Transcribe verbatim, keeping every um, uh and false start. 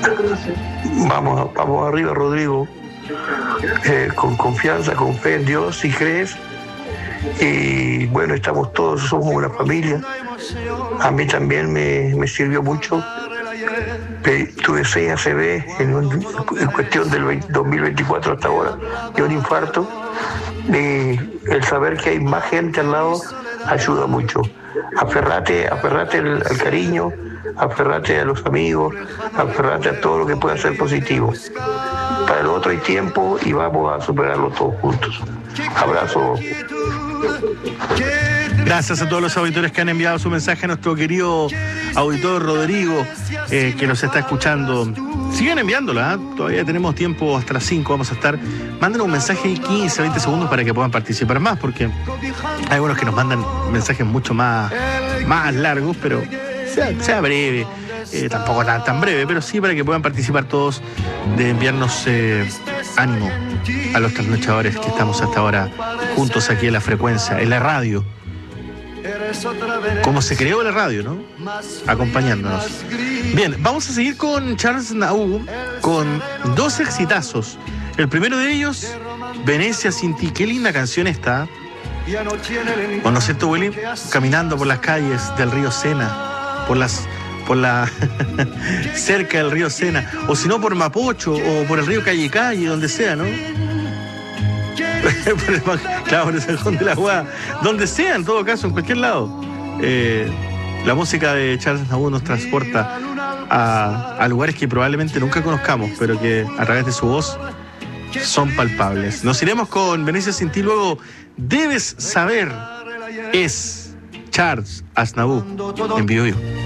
Vamos, vamos arriba, Rodrigo, eh, con confianza, con fe en Dios, si crees. Y bueno, estamos todos, somos una familia. A mí también me, me sirvió mucho. Tuve seis A C V en, un, en cuestión del dos mil veinticuatro hasta ahora, y un infarto. Y el saber que hay más gente al lado ayuda mucho. Aferrate, aferrate al, al cariño, aferrate a los amigos, aferrate a todo lo que pueda ser positivo. Para el otro hay tiempo y vamos a superarlo todos juntos. Abrazo. Gracias a todos los auditores que han enviado su mensaje, a nuestro querido auditor Rodrigo, eh, que nos está escuchando. Sigan enviándola, ¿eh? Todavía tenemos tiempo hasta las cinco, vamos a estar. Mándenos un mensaje de quince, veinte segundos para que puedan participar más, porque hay algunos que nos mandan mensajes mucho más, más largos, pero sea, sea breve, eh, tampoco tan, tan breve, pero sí para que puedan participar todos, de enviarnos eh, ánimo a los trasnochadores que estamos hasta ahora juntos aquí en la frecuencia, en la radio. Como se creó la radio, ¿no? Acompañándonos. Bien, vamos a seguir con Charles Aznavour con dos exitazos. El primero de ellos, Venecia sin ti. Qué linda canción esta. ¿O no es cierto, Willy? Caminando por las calles del río Sena, por las, por la cerca del río Sena, o si no por Mapocho o por el río Calle Calle, donde sea, ¿no? Claro, por el Sajón de la Guada, donde sea, en todo caso, en cualquier lado. Eh, la música de Charles Aznavour nos transporta a, a lugares que probablemente nunca conozcamos, pero que a través de su voz son palpables. Nos iremos con Venecia sin ti, luego Debes saber, es Charles Aznavour en Vivo Vivo.